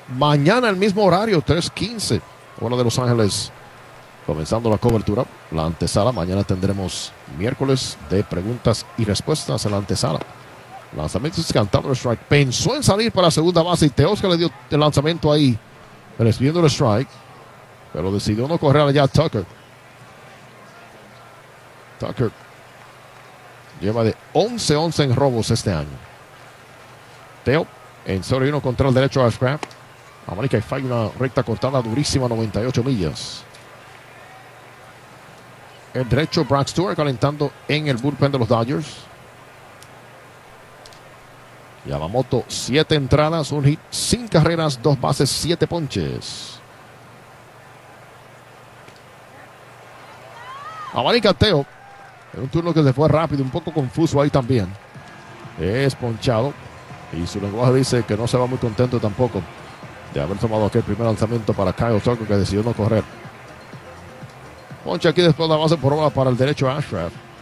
Mañana el mismo horario, 3:15, hora de Los Ángeles. Comenzando la cobertura, la antesala. Mañana tendremos miércoles de preguntas y respuestas en la antesala. Lanzamientos cantando el strike. Pensó en salir para segunda base y Teoscar le dio el lanzamiento ahí, recibiendo el strike, pero decidió no correr allá Tucker. Tucker lleva de 11-11 en robos este año. Teo en 0-1 contra el derecho a Ashcraft. Amanica y falla una recta cortada durísima, 98 millas. El derecho Brax Stewart calentando en el bullpen de los Dodgers. Yamamoto, 7 entradas, un hit, 5 carreras, 2 bases, 7 ponches. Amanica Teo, en un turno que se fue rápido, un poco confuso ahí también. Es ponchado y su lenguaje dice que no se va muy contento tampoco de haber tomado aquel primer lanzamiento para Kyle Tucker, que decidió no correr. Ponche aquí después de la base por bola para el derecho Ashcraft.